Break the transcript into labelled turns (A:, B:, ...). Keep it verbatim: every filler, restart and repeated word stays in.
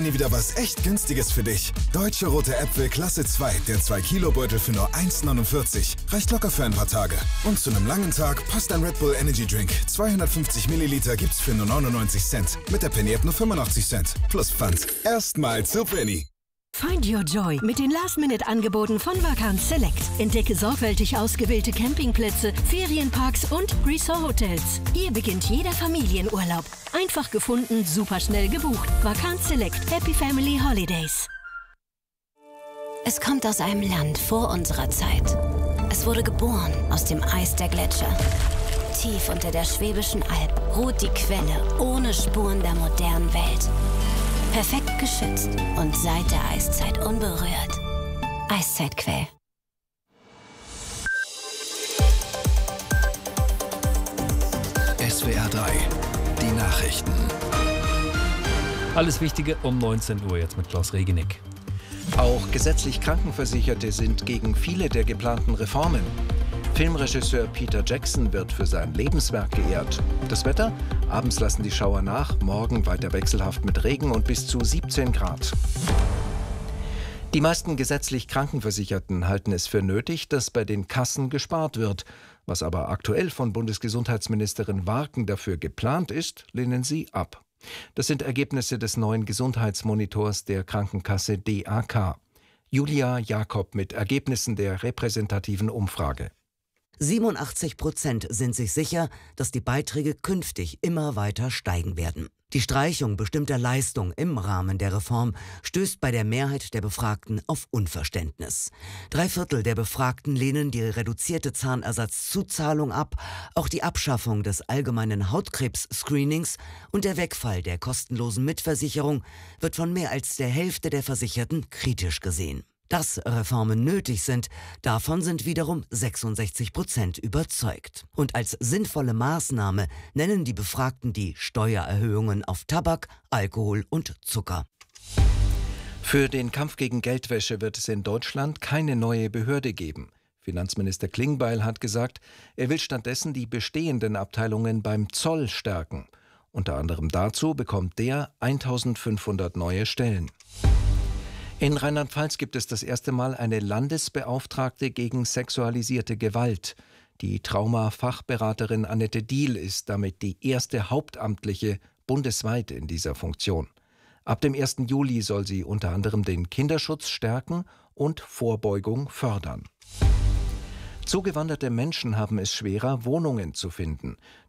A: Nie wieder was echt Günstiges für dich. Deutsche Rote Äpfel Klasse zwei, der zwei Kilo Beutel für nur eins neunundvierzig. Reicht locker für ein paar Tage. Und zu einem langen Tag passt ein Red Bull Energy Drink. zweihundertfünfzig Milliliter gibt's für nur neunundneunzig Cent. Mit der Penny App nur fünfundachtzig Cent. Plus Pfand. Erstmal zu Penny.
B: Find your joy mit den Last-Minute-Angeboten von Vacanz Select. Entdecke sorgfältig ausgewählte Campingplätze, Ferienparks und Resort-Hotels. Hier beginnt jeder Familienurlaub. Einfach gefunden, superschnell gebucht. Vacanz Select. Happy Family Holidays.
C: Es kommt aus einem Land vor unserer Zeit. Es wurde geboren aus dem Eis der Gletscher. Tief unter der Schwäbischen Alb ruht die Quelle ohne Spuren der modernen Welt. Perfekt geschützt und seit der Eiszeit unberührt. Eiszeitquell.
D: S W R drei, die Nachrichten.
E: Alles Wichtige um neunzehn Uhr jetzt mit Klaus Regenig.
D: Auch gesetzlich Krankenversicherte sind gegen viele der geplanten Reformen. Filmregisseur Peter Jackson wird für sein Lebenswerk geehrt. Das Wetter? Abends lassen die Schauer nach, morgen weiter wechselhaft mit Regen und bis zu siebzehn Grad. Die meisten gesetzlich Krankenversicherten halten es für nötig, dass bei den Kassen gespart wird. Was aber aktuell von Bundesgesundheitsministerin Warken dafür geplant ist, lehnen sie ab. Das sind Ergebnisse des neuen Gesundheitsmonitors der Krankenkasse D A K. Julia Jakob mit Ergebnissen der repräsentativen Umfrage.
F: siebenundachtzig Prozent sind sich sicher, dass die Beiträge künftig immer weiter steigen werden. Die Streichung bestimmter Leistungen im Rahmen der Reform stößt bei der Mehrheit der Befragten auf Unverständnis. Drei Viertel der Befragten lehnen die reduzierte Zahnersatzzuzahlung ab. Auch die Abschaffung des allgemeinen Hautkrebs-Screenings und der Wegfall der kostenlosen Mitversicherung wird von mehr als der Hälfte der Versicherten kritisch gesehen. Dass Reformen nötig sind, davon sind wiederum sechsundsechzig Prozent überzeugt. Und als sinnvolle Maßnahme nennen die Befragten die Steuererhöhungen auf Tabak, Alkohol und Zucker.
D: Für den Kampf gegen Geldwäsche wird es in Deutschland keine neue Behörde geben. Finanzminister Klingbeil hat gesagt, er will stattdessen die bestehenden Abteilungen beim Zoll stärken. Unter anderem dazu bekommt der eintausendfünfhundert neue Stellen. In Rheinland-Pfalz gibt es das erste Mal eine Landesbeauftragte gegen sexualisierte Gewalt. Die Trauma-Fachberaterin Annette Diehl ist damit die erste Hauptamtliche bundesweit in dieser Funktion. Ab dem ersten Juli soll sie unter anderem den Kinderschutz stärken und Vorbeugung fördern. Zugewanderte Menschen haben es schwerer, Wohnungen zu finden.